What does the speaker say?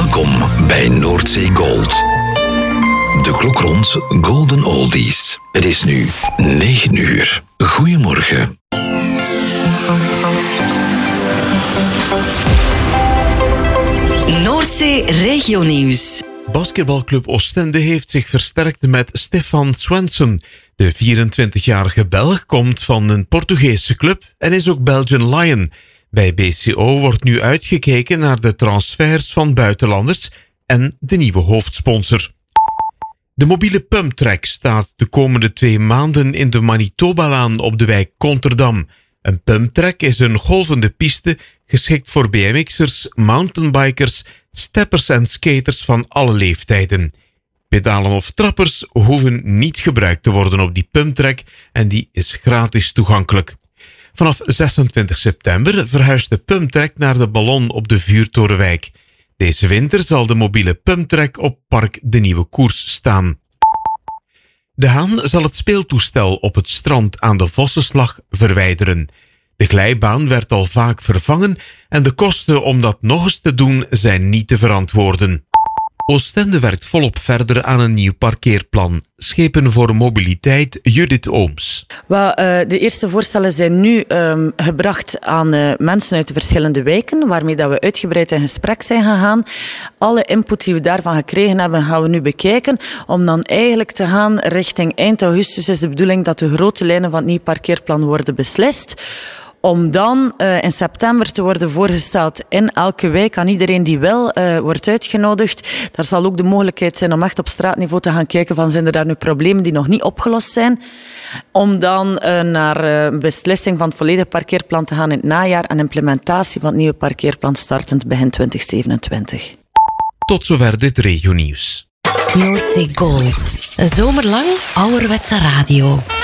Welkom bij Noordzee Gold. De klok rond Golden Oldies. Het is nu 9 uur. Goedemorgen. Noordzee Regionieuws. Basketbalclub Oostende heeft zich versterkt met Stefan Swenson. De 24-jarige Belg komt van een Portugese club en is ook Belgian Lion. Bij BCO wordt nu uitgekeken naar de transfers van buitenlanders en de nieuwe hoofdsponsor. De mobiele pumptrack staat de komende 2 maanden in de Manitobalaan op de wijk Konterdam. Een pumptrack is een golvende piste geschikt voor BMX'ers, mountainbikers, steppers en skaters van alle leeftijden. Pedalen of trappers hoeven niet gebruikt te worden op die pumptrack en die is gratis toegankelijk. Vanaf 26 september verhuist de pumptrack naar de Ballon op de Vuurtorenwijk. Deze winter zal de mobiele pumptrack op Park de Nieuwe Koers staan. De Haan zal het speeltoestel op het strand aan de Vossenslag verwijderen. De glijbaan werd al vaak vervangen en de kosten om dat nog eens te doen zijn niet te verantwoorden. Oostende werkt volop verder aan een nieuw parkeerplan. Schepen voor mobiliteit, Judith Ooms. De eerste voorstellen zijn nu gebracht aan mensen uit de verschillende wijken, waarmee dat we uitgebreid in gesprek zijn gegaan. Alle input die we daarvan gekregen hebben, gaan we nu bekijken, om dan eigenlijk te gaan richting eind augustus is de bedoeling dat de grote lijnen van het nieuw parkeerplan worden beslist. Om dan in september te worden voorgesteld in elke wijk aan iedereen die wil, wordt uitgenodigd. Daar zal ook de mogelijkheid zijn om echt op straatniveau te gaan kijken van zijn er daar nu problemen die nog niet opgelost zijn. Om dan naar beslissing van het volledige parkeerplan te gaan in het najaar en implementatie van het nieuwe parkeerplan startend begin 2027. Tot zover dit regionieuws. Noordzee Gold. Een zomerlang ouderwetse radio.